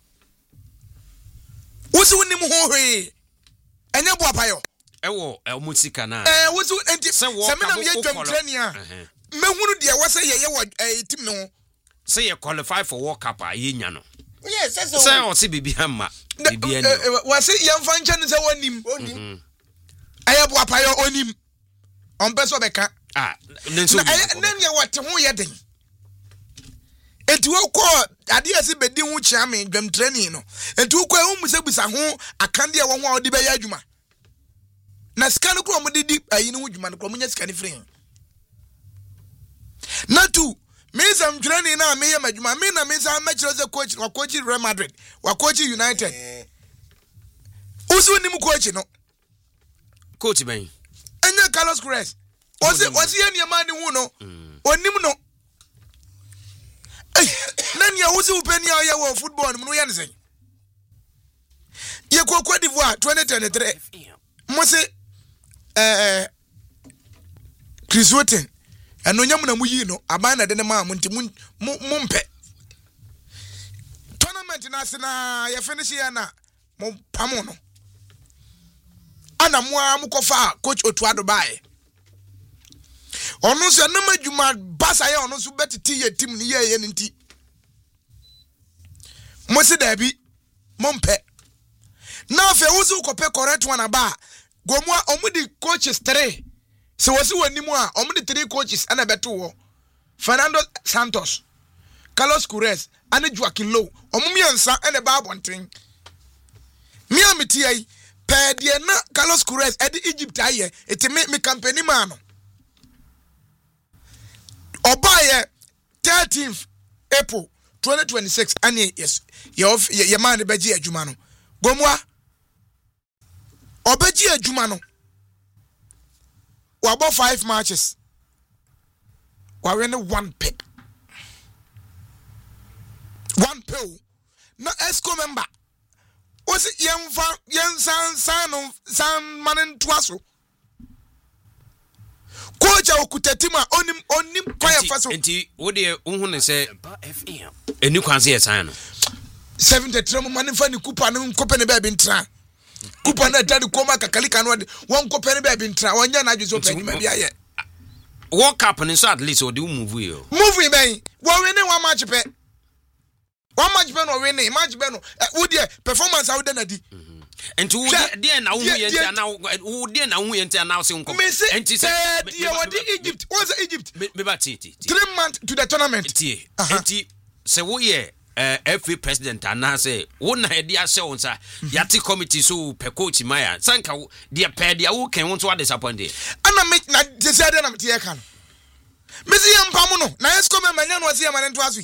Wo so unim ho hwe. Anya bo apayo. Ewo emusika na eh wusu enti se me na me dwam training a me hunu de wo se ye ye wo team no say you qualify for World Cup a ye nya no yes say say o se bibi hamma bibi ani wa se ye mfa nche ne se wonim onim aya bo apayo onim on peso beka ah nenso na ne wote ho ye den enti wo ko ade ase bedi hu chia me dwam training no enti wo ko hu musabusa ho akande ye wo ho a odi be ya adwuma na skanu ko mo didi ayi no dwuma no ko mo nya skani free na tu me sam training na me ye madwuma me na me sam match as a coach wa coach Real Madrid wa coach United usu ni mu coach no coach ben enya Carlos Cruz osi osi ye ni ma ni hu no onim no na ni usu upeni ya wo football no ye ne sen ye ko Cote d'Ivoire twenty twenty-three mo se eh Chris Woten eno nyam na mu yi no aban na de ne ma mo nti mu mpe tournament na se na ye finish ya na mo pamo no ana mo am ko fa coach Otuado bae onu so na madwuma basa ye onu so betiti ye team ni ye ye nti mo se da bi mo mpe na fe wusu ko pe correct one aba gomwa omudi coaches three so wasi wanimu a omudi three coaches ana beto wo Fernando Santos, Carlos Cruz ana Joaquin Low omumiensa ana ba abonten mi amiti ai pe de na Carlos Cruz e di Egypt aye eti me me company man no obaye thirteenth April twenty twenty-six ani yes ye ye man be ji adwuma no gomwa obeji adwuma no wa about five matches wa win one pick one pill na esco member was yemfa yensan san san manen twaso coach okutatima onim onim kwaya faso enti wo de unhu ne se eni kwanse ye san no seventy-three manen fa ni kupa no kope ne ba bi ntra kupa na tani koma kakalika no won ko pere be bi ntra wonya na adwo so pe ma bia ye World Cup and so at least or do move you. Movie ben. What winning one match pe. One match ben or winning match ben. Would you performance out then adi. And to dear now we enter now who dear now we enter now saying come. And she said Egypt. What's Egypt? Three months to the tournament. Enti say wo ye uh, F A president and I say one idea so sir yati committee so per coach Maya sanka dia per dia who can want to disappointed ana make na decide na mtie kan mesi yampamu no na esko me manya no wase yamane nto aso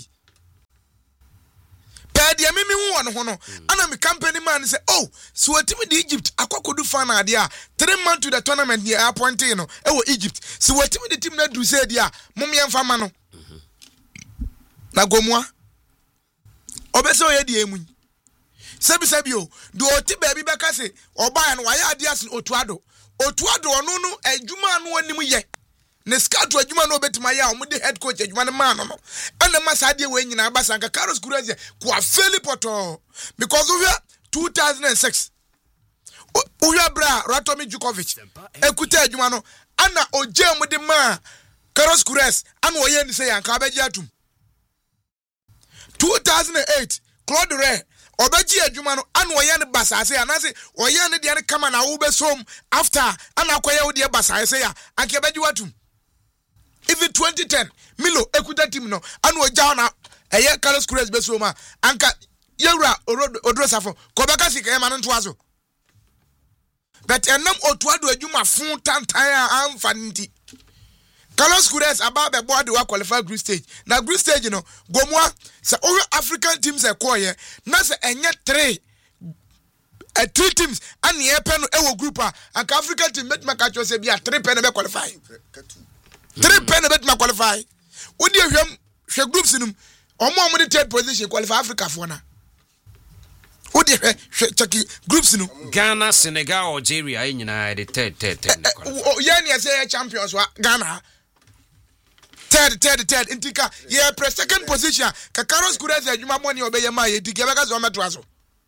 per dia mimi hu won ho no ana me company man say oh so watimi di Egypt akwakodu fan ade a three months to the tournament near appointing no e wo Egypt so watimi di team na du say dia mum yemfa ma no na gomwa obeso ye die mu sebi sebi o do oti baby beka se oba no waya ade asin otuado otuado ono no adwuma no anim ye ne scout adwuma no obetima ya omde head coach adwuma no man no ana masa ade we nyina abasanka Carlos Kureze ko afeli poto because of two thousand six uya bra Ratomi Djukovic ekuta adwuma no ana oje omde ma Carlos Kureze ana oye ni se yanka abeji atum two thousand eight Claude Ray obeji adwuma no anu oye ne basase anase oye ne de ne kama na wo besom after ana akoye wo de basase ya anke beji watum even twenty ten Milo ekuta team no anu oja na eye Carlos Kureze besom anka yewra odrosafo ko beka sika e ma no ntoaso but enam otuado adwuma fun tantan a amfa nti Carlos Kureze about the board wa qualify group stage. Na group stage no gomwa say all African teams e call here. Na say enye three uh, three teams and ye pen no e group a and African team met make actually say be three pen be qualify. Three pen be ma qualify. Wo dey hwem hwe groups num omo omo the third position qualify Africa for na. Wo dey hwe check groups num Ghana, Senegal, Algeria nyina the third third third. Ye na say champions wa Ghana. Third, third, third. Intika, yeah, press second position. Kakaros Kureze, Ajuma money obey my Tikabaka Zoma Trazo.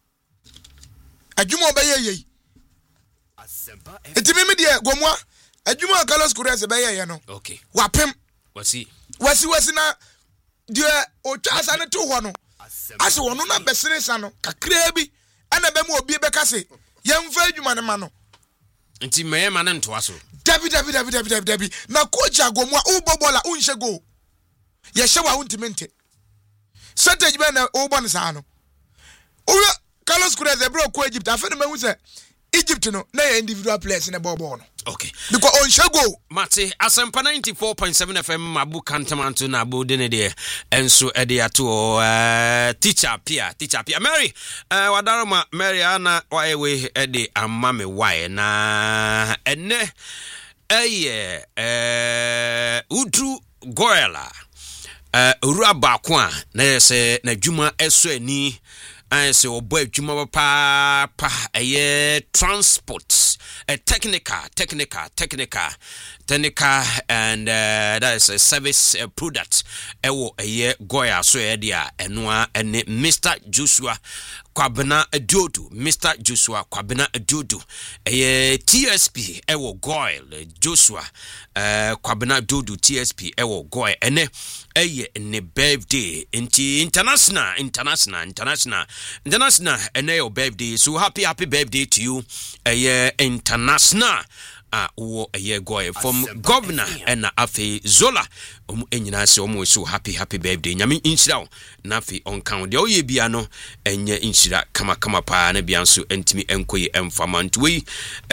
Ajuma obey ye. It's me, dear Gomwa. Ajuma Carlos Kureze Bayer, you know. Okay. Wapim. What's he? What's he was na dear Ochas and a two one. As one on business, ano, Kakrebi, and a bemo be Becase. Young Virgin Mano. Nti me man nto aso David David David David David na coach agomwa ubobola unhye go ye hyewa untimente strategy be na ubon sa no o Carlos Kureze bro ko Egypt afa no mahu se Egypt no na individual players na bobo no okay because unhye go Mate Asempa ninety-four point seven F M Mabu Kantamanto na bode ne de enso e de ato uh, teacher Pia teacher Pia Mary uh, wadaroma Mary ana waewe e de amame wae na enne eye eh udru goela eh ura bakwa na se na dwuma eso ani an se obo adwuma pa pa eye transport a technical technical technical technical and uh, that is a service uh, product ewo eye goya so e dia enoa ene Mister Joshua Kwabena Adodo Mister Joshua Kwabena Adodo eye T S P ewo goil Joshua uh, Kwabena Adodo T S P ewo goil ene eye ne birthday inti international international international international ene your birthday so happy happy birthday to you eye international a wo eye goy from governor and afi Zola um enyina se omo so happy happy birthday nyame inshira na afi on count de oye bia no enye inshira kama kama pa na bia nso entimi enkoyi emfamanto wi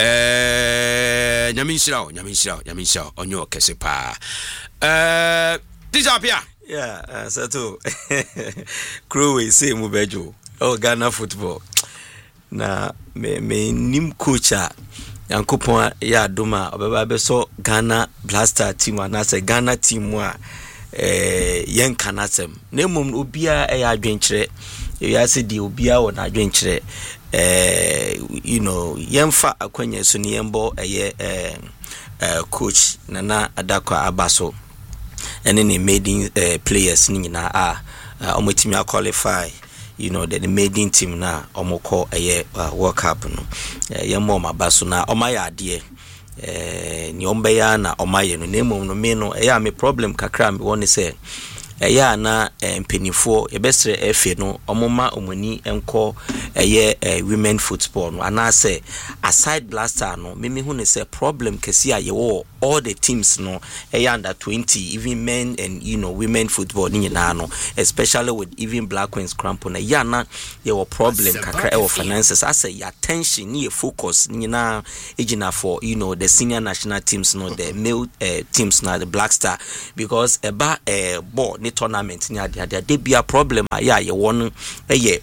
eh nyame inshira nyame inshira nyame inshira onyo kese pa eh Tijapia yeah uh, so Crowe say mu bejo oh Ghana football na me me nim coach Yankopon ya doma obeba beso Ghana Blaster team na se Ghana team a eh yen kanasem na mum obia e ya adwenkyere ya se di obia wo na adwenkyere eh you know yemfa akwanya so ne yembo eye eh coach Nana Adakwa Abaso ene ne maiden uh, players ni nyina a omotimi uh, qualify you know the, the maiden team na omoko eye uh, World Cup no uh, ye mo mabaso na omaya ade eh ni ombeya na omaye no nemo no me no eya me problem kakra me woni say eya na mpenifo ebesre efe no omoma omani enko eye women football no ana say aside blaster no me me hu ne say problem kesi a ye wo all the teams no eya under twenty even men and you know women football ni na no especially with even Black Queens crampon na ya na ye wo problem kakra e wo finances I say your attention ni focus ni na ejina for you know the senior national teams no the male uh, teams na the Black Star because eba uh, ball ni tournament ni ade ade de bia problem ya ye won eye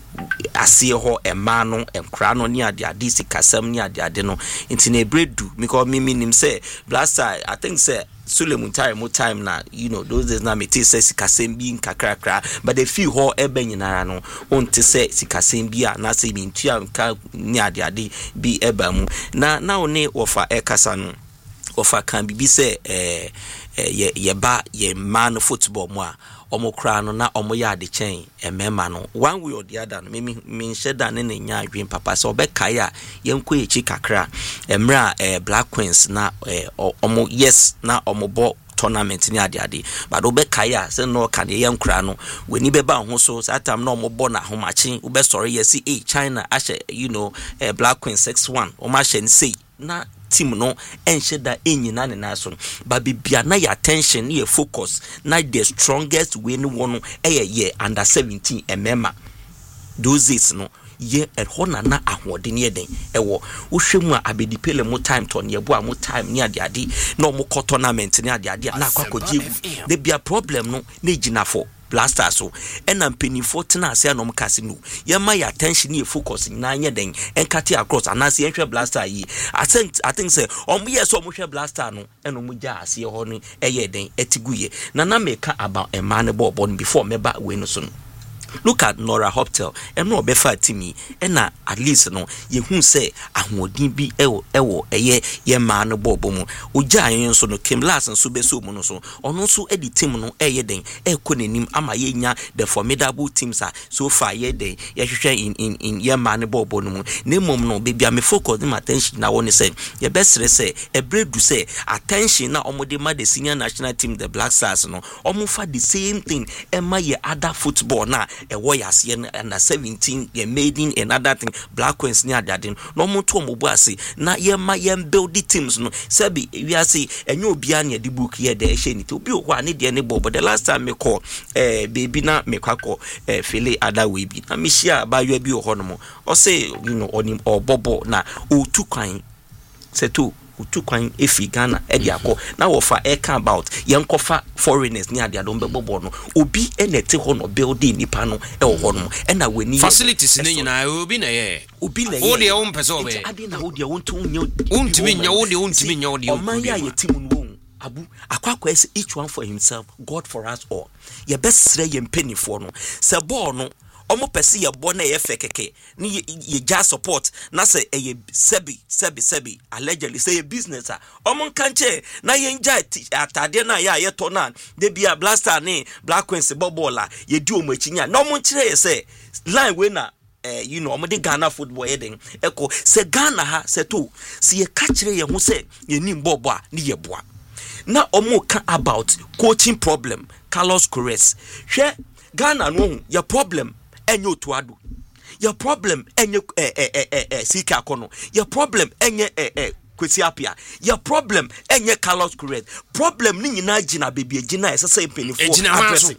asie ho ema no enkra no ni ade ade sikasam ni ade ade no nti na ebredu because me minim say Blaster I think say Suleiman time mo time na you know those days na me te say sikasem bi nkakrakra but the feel ho ebe nyinara no on te say sikasem bi a na say bi ntua nka ni ade ade bi eba mu na na one ofa ekasa no ofa kan bi bi say eh ye ye ba ye man football mo a omokra no na omoya ade chen emema no one way or the other no me me sheda ne ne nya adwen papa so obekai a yenko echi kakra emra eh, Black Queens na eh, omo yes na omobo tournament ni ade ade but obekai a se no ka de yenkra no weni beba ho so that time na omobo na homachi ube sorry yes eh China ashe you know eh, Black Queens six one o ma she say na team no ensheda enyina ne na so but bibia na your attention your focus na the strongest win one eh ye under seventeen emema those days no ye e hona na ahode ne den ewo wo hwemu a abedipele mo time ton ye bo a mo time ni ade ade na mo tournament ni ade ade na akwakoje de bia problem no na ejina for Blaster so ena mpenifo tena ase anom kase no ye ma your attention ye focus na anye den enkate across anase ye hwe Blaster yi I think I think say om ye so mo hwe Blaster no eno mo gya ase ho no eye den etiguye na na meka about a man ball born before meba we no so no. Look at Nora Hoptel and no befa timi ena at least no ye hu say ahoodin bi ewo ewo eye ye ma no bobo mu oja yen so no Kim Larson so be so mu no so ono so edi team no eye den e ko nanim ama ye nya the formidable teams are so far ye den ye hwehwe in in in ye ma no bobo no mu na mom no be bia me focus my attention na woni say ye best say e bredu say attention na omode ma the senior national team the Black Stars no omo fa the same thing e ma ye other football na a warriors under seventeen ye maiden another thing Black Queens near dadin no mo to mo boase na ye ma ye build the teams no sabi we are say enyo obia na the book here there she ni to obi ho ani de ne bobo the last time me call eh baby na me kwakọ eh fele other way bi na me share ba yo bi ho no mo o say you know onim or bobo na o tu kwan say to utu kwan efi Ghana e dia ko na wo fa e kan about yenkofa foreigners ni ade adom bebobo no obi enete ho no building nipa no e wo ho no e na wani facilities ni nyina obi na ye obi na ye o de wo mpese obe ade na wo de wo ntu nya untimi nya wo de untimi nya wo de o man ya ye timu no abu akwakwa is each one for himself God for us all ye best sre ye mpenifo no se ball no omo pese ye bo na ye fekeke ni ye ja support na se ye sebi sebi sebi allegedly say ye business a omo kanche na ye nja atade na ya ye to na de bia Blaster ni Black Queens bobola ye di omo achinya na omo kire ye say line we na eh you know omo de Ghana football heading eko se Ghana ha se to se ye ka kire ye ho se ye nim bobo a ni ye boa na omo ka about coaching problem Carlos Queiroz hwe Ghana no your problem enyo tuado your problem enye eh eh eh eh sika kono your problem enye eh eh Kwesi Apia your problem enye Carlos Queiroz problem ni nyina gina bebi agina esese penifo address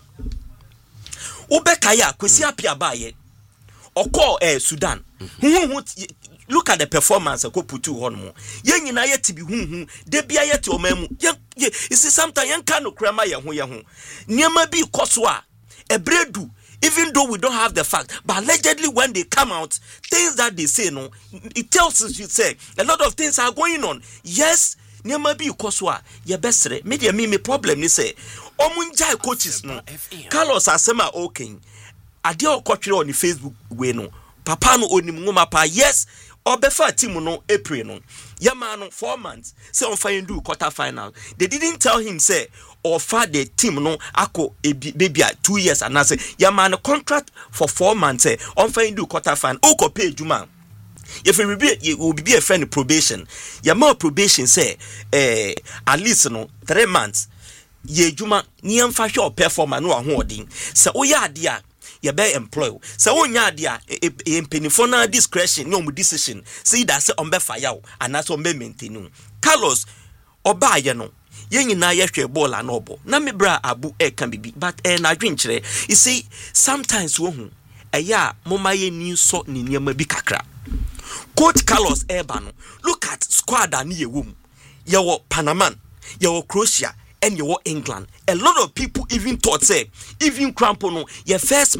ubekaya Kwesi Apia baye oko eh Sudan hu look at the performance ko putu honmo ye nyina ye tibi hu hu de bia ye te omamu ye isi sometimes yan kan no krama ye ho ye ho niema bi koso a ebredu. Even though we don't have the fact, but allegedly when they come out, things that they say, no, it tells us, you say, a lot of things are going on. Yes, there may be koswa, your best media me me problem, they say, Omunjai coaches, no, Carlos Asema okay, Adio coach on the Facebook, we no, Papa no oni mumapa, yes, obefa team no April no yama no four months say on fine do quarter final. They didn't tell him say offer the team no ako baby two years and I say yama no contract for four months say on fine do quarter final oko pay juma. If we be you will be a friend probation yama probation say eh at least no three months ye juma ni amfa hwe performance no ahoodin say oya ade a ye be employ say onya ade a empenifo na discretion no mu decision say that say on be fire and as on be maintain Carlos oba ye no ye nyina ye hwe ball na obo na me bra abu e kan bibi but eh na dwenkyere you see sometimes wo hu eya moma ye ni so ni niam bi kakra. Coach Carlos Ebano, look at squad and ye womb. Your Panaman, your Croatia, and your England. A lot of people even thought say, even Crampono, your first